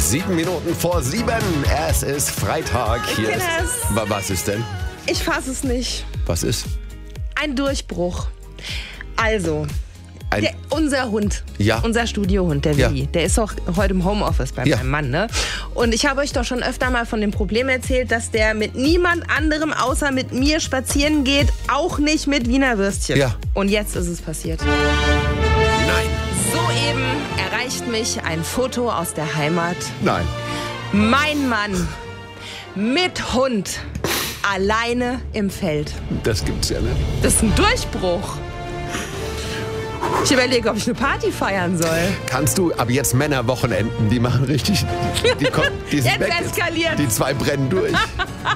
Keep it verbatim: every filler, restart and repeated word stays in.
Sieben Minuten vor sieben. Es ist Freitag. Ich Hier kenne ist. es. Wa- Was ist denn? Ich fasse es nicht. Was ist? Ein Durchbruch. Also, Ein der, unser Hund, Ja. unser Studiohund, der Ja. Willi, der ist auch heute im Homeoffice bei Ja. meinem Mann, ne? Und ich habe euch doch schon öfter mal von dem Problem erzählt, dass der mit niemand anderem außer mit mir spazieren geht, auch nicht mit Wiener Würstchen. Ja. Und jetzt ist es passiert. Nein. Soeben erreicht mich ein Foto aus der Heimat. Nein. Mein Mann mit Hund alleine im Feld. Das gibt's ja nicht. Das ist ein Durchbruch. Ich überlege, ob ich eine Party feiern soll. Kannst du ab jetzt Männerwochenenden, die machen richtig. Die, kommen, die sind Jetzt weg. eskaliert. Die zwei brennen durch.